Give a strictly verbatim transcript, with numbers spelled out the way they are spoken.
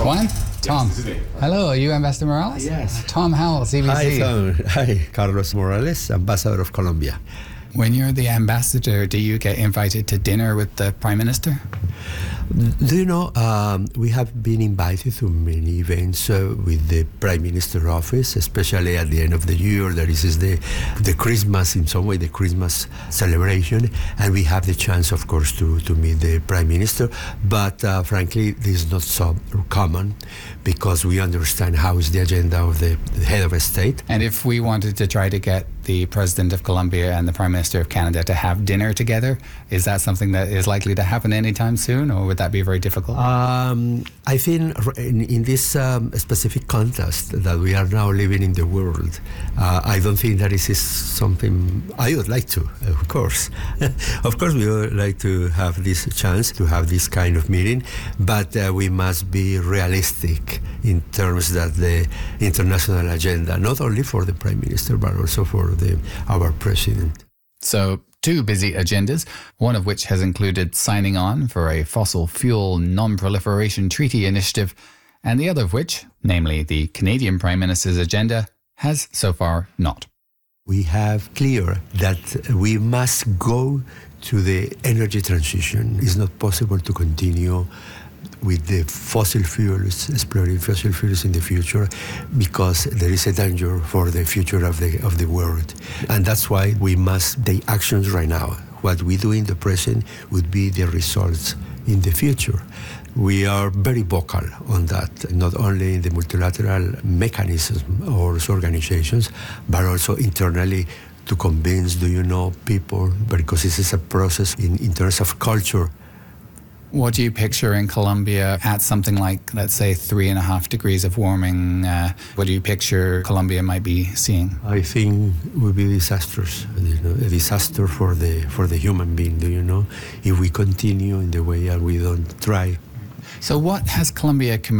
Juan? Tom. Yes, this is me. Hello, are you Ambassador Morales? Yes. Tom Howell, C B C. Hi, Tom. Hi, Carlos Morales, Ambassador of Colombia. When you're the ambassador, do you get invited to dinner with the Prime Minister? Do you know, um, we have been invited to many events uh, with the Prime Minister office, especially at the end of the year. There is the, the Christmas, in some way, the Christmas celebration, and we have the chance, of course, to, to meet the Prime Minister. But uh, frankly, this is not so common because we understand how is the agenda of the, the head of a state. And if we wanted to try to get the President of Colombia and the Prime Minister of Canada to have dinner together, is that something that is likely to happen anytime soon, or would that be very difficult? Um, I think in, in this um, specific context that we are now living in the world, uh, I don't think that is something I would like to, of course. Of course, we would like to have this chance to have this kind of meeting, but uh, we must be realistic in terms that the international agenda, not only for the Prime Minister, but also for the, our President. So, two busy agendas, one of which has included signing on for a fossil fuel non-proliferation treaty initiative, and the other of which, namely the Canadian Prime Minister's agenda, has so far not. We have clear that we must go to the energy transition. It's not possible to continue with the fossil fuels, exploring fossil fuels in the future, because there is a danger for the future of the of the world. And that's why we must take actions right now. What we do in the present would be the results in the future. We are very vocal on that, not only in the multilateral mechanism or organizations, but also internally to convince, do you know, people, because this is a process in, in terms of culture. What do you picture in Colombia at something like, let's say, three and a half degrees of warming? Uh, what do you picture Colombia might be seeing? I think it would be disastrous, you know, a disaster for the for the human being, do you know, if we continue in the way and we don't try. So what has Colombia committed